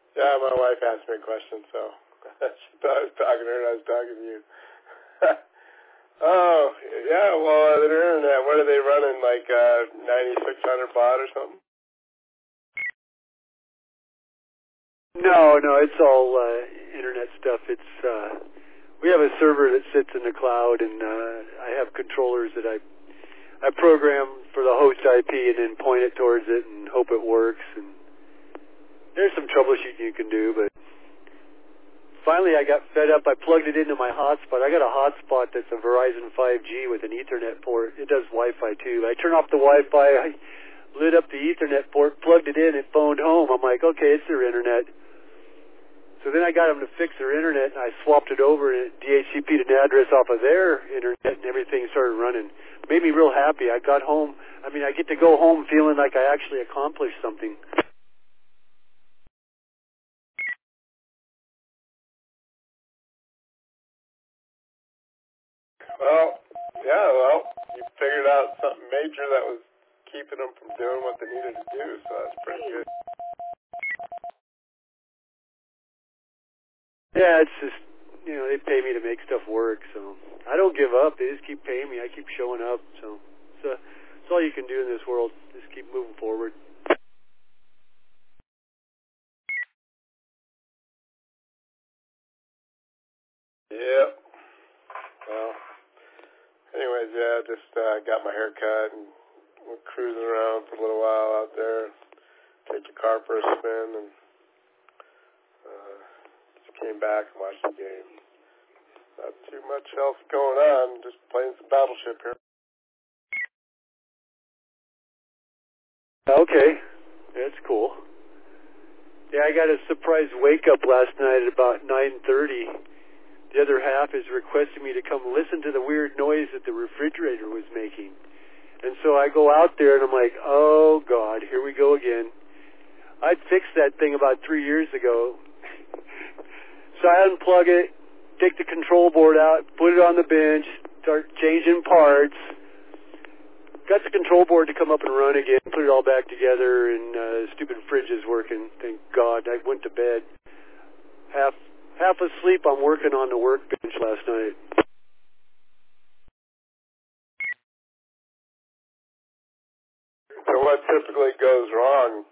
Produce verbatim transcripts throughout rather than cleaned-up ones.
Yeah, my wife asked me a question, so she thought I was talking to her and I was talking to you. Oh, yeah, well, uh, the internet, what are they running, like uh, ninety-six hundred baud or something? No, no, it's all uh, internet stuff. It's uh, we have a server that sits in the cloud, and uh, I have controllers that I I program for the host I P and then point it towards it and hope it works. And there's some troubleshooting you can do, but finally I got fed up. I plugged it into my hotspot. I got a hotspot that's a Verizon five G with an Ethernet port. It does Wi-Fi too. I turned off the Wi-Fi. I lit up the Ethernet port, plugged it in, it phoned home. I'm like, okay, it's their internet. So then I got them to fix their internet, and I swapped it over and D H C P'd an address off of their internet, and everything started running. Made me real happy. I got home. I mean, I get to go home feeling like I actually accomplished something. Well, yeah, well, you figured out something major that was keeping them from doing what they needed to do, so that's pretty good. Yeah, it's just, you know, they pay me to make stuff work, so I don't give up. They just keep paying me. I keep showing up, so it's, uh, it's all you can do in this world. Just keep moving forward. Yep. Well, anyways, yeah, just uh, got my hair cut and went cruising around for a little while out there. Take your car for a spin, and uh, just came back and watched the game. Not too much else going on, just playing some Battleship here. Okay, that's cool. Yeah, I got a surprise wake-up last night at about nine thirty. The other half is requesting me to come listen to the weird noise that the refrigerator was making. And so I go out there, and I'm like, oh, God, here we go again. I'd fixed that thing about three years ago. So I unplug it, take the control board out, put it on the bench, start changing parts. Got the control board to come up and run again, put it all back together, and uh, stupid fridge is working. Thank God. I went to bed half half asleep. I'm working on the workbench last night. So what typically goes wrong?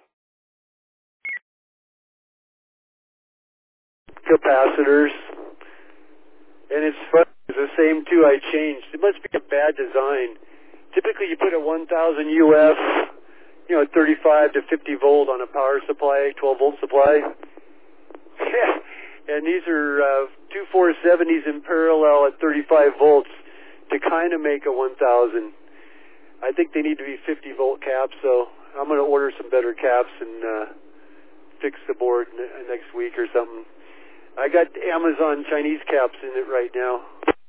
Capacitors. And it's fun. It's the same two I changed. It must be a bad design. Typically you put a one thousand U F, you know, thirty-five to fifty volt on a power supply, twelve volt supply. And these are uh, two four seventies in parallel at thirty-five volts to kind of make a one thousand. I think they need to be fifty volt caps, so I'm going to order some better caps and uh, fix the board n- next week or something. I got Amazon Chinese caps in it right now.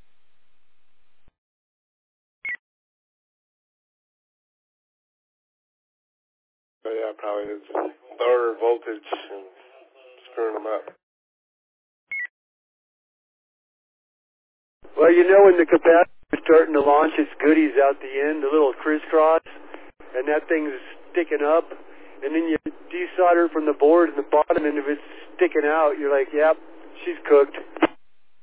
So yeah, probably it's lower voltage and screwing them up. Well, you know when the capacitor is starting to launch its goodies out the end, the little crisscross, and that thing's sticking up, and then you desolder from the board at the bottom, and if it's sticking out, you're like, yep, she's cooked.